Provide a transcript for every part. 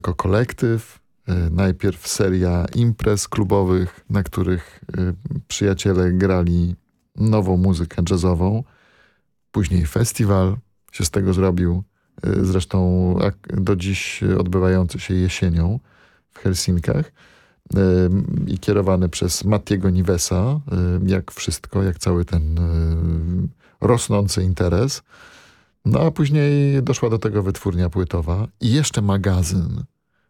jako kolektyw. Najpierw seria imprez klubowych, na których przyjaciele grali nową muzykę jazzową. Później festiwal się z tego zrobił. Zresztą do dziś odbywający się jesienią w Helsinkach i kierowany przez Mattiego Nivesa, jak wszystko, jak cały ten rosnący interes. No a później doszła do tego wytwórnia płytowa i jeszcze magazyn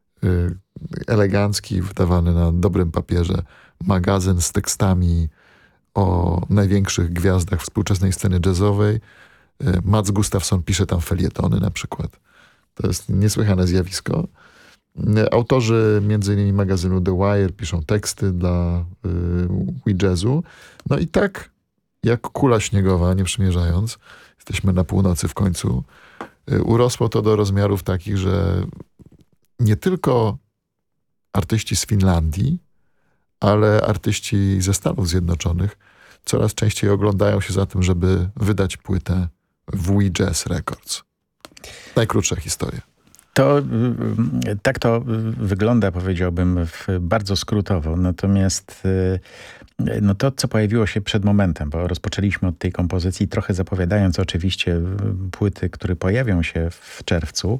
elegancki, wydawany na dobrym papierze, magazyn z tekstami o największych gwiazdach współczesnej sceny jazzowej. Mats Gustafsson pisze tam felietony na przykład. To jest niesłychane zjawisko. Autorzy m.in. magazynu The Wire piszą teksty dla We-Jazzu. No i tak jak kula śniegowa, nie przymierzając, jesteśmy na północy w końcu, urosło to do rozmiarów takich, że nie tylko artyści z Finlandii, ale artyści ze Stanów Zjednoczonych coraz częściej oglądają się za tym, żeby wydać płytę w We Jazz Records. Najkrótsza historia. Tak to wygląda, powiedziałbym, bardzo skrótowo. Natomiast no to, co pojawiło się przed momentem, bo rozpoczęliśmy od tej kompozycji, trochę zapowiadając oczywiście płyty, które pojawią się w czerwcu,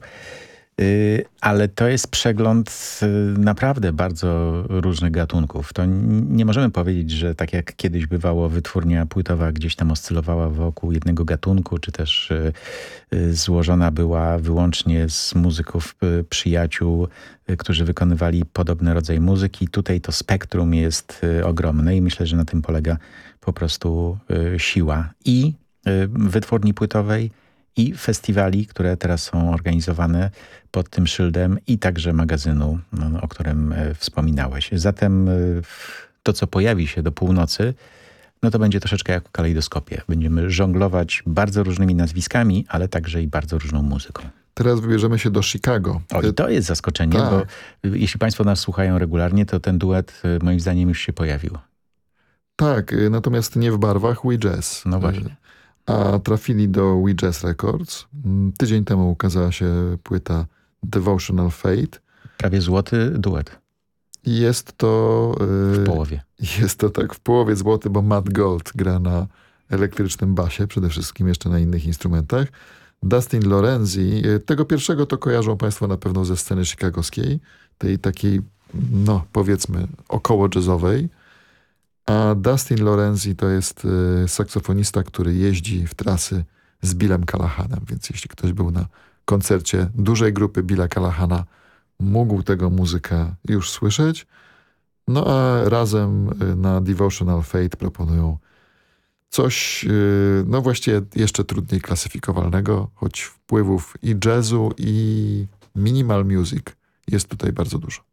ale to jest przegląd naprawdę bardzo różnych gatunków. To nie możemy powiedzieć, że tak jak kiedyś bywało, wytwórnia płytowa gdzieś tam oscylowała wokół jednego gatunku, czy też złożona była wyłącznie z muzyków przyjaciół, którzy wykonywali podobny rodzaj muzyki. Tutaj to spektrum jest ogromne i myślę, że na tym polega po prostu siła i wytwórni płytowej, i festiwali, które teraz są organizowane pod tym szyldem, i także magazynu, o którym wspominałeś. Zatem to, co pojawi się do północy, no to będzie troszeczkę jak w kalejdoskopie. Będziemy żonglować bardzo różnymi nazwiskami, ale także i bardzo różną muzyką. Teraz wybierzemy się do Chicago. I to jest zaskoczenie, tak. Bo jeśli państwo nas słuchają regularnie, to ten duet moim zdaniem już się pojawił. Tak, natomiast nie w barwach We Jazz. No właśnie. A trafili do We Jazz Records. Tydzień temu ukazała się płyta Devotional Fate. Prawie złoty duet. I jest to... w połowie. Jest to tak w połowie złoty, bo Matt Gold gra na elektrycznym basie, przede wszystkim jeszcze na innych instrumentach. Dustin Lorenzi, tego pierwszego to kojarzą państwo na pewno ze sceny chicagowskiej, tej takiej, no powiedzmy, około jazzowej. A Dustin Lorenzi to jest saksofonista, który jeździ w trasy z Billem Callahanem, więc jeśli ktoś był na koncercie dużej grupy Billa Callahana, mógł tego muzyka już słyszeć. No a razem na Devotional Fate proponują coś, no właściwie jeszcze trudniej klasyfikowalnego, choć wpływów i jazzu, i minimal music jest tutaj bardzo dużo.